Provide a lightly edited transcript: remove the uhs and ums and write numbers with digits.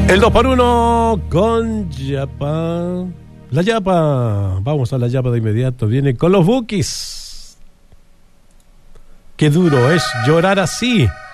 El 2x1 con Yapa. La Yapa. Vamos a la Yapa de inmediato. Viene con los Bukis. Qué duro es llorar así.